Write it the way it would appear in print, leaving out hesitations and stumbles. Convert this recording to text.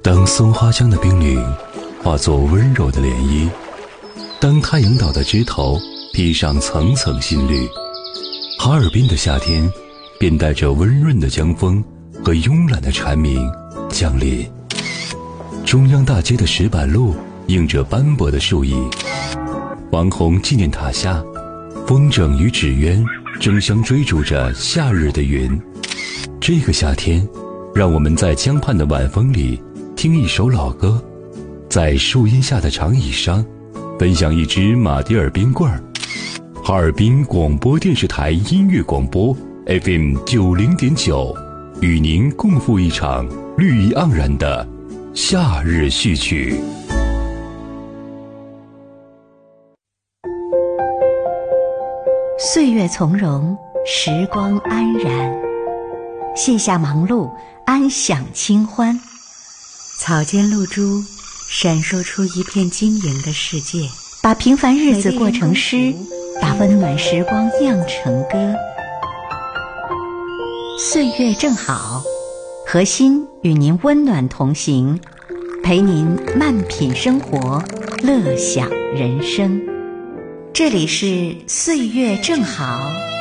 当松花江的冰凌化作温柔的涟漪，当太阳岛的枝头披上层层新绿，哈尔滨的夏天便带着温润的江风和慵懒的蝉鸣降临。中央大街的石板路映着斑驳的树影，王洪纪念塔下，风筝与纸鸢争相追逐着夏日的云。这个夏天，让我们在江畔的晚风里听一首老歌，在树荫下的长椅上分享一支马迭尔冰棍儿。哈尔滨广播电视台音乐广播 FM 90.9，与您共赴一场绿意盎然的夏日序曲。 岁月从容，时光安然，卸下忙碌，安享清欢。 草间露珠闪烁出一片晶莹的世界， 把平凡日子过成诗，把温暖时光酿成歌。岁月正好，何心与您温暖同行，陪您慢品生活，乐享人生。这里是岁月正好。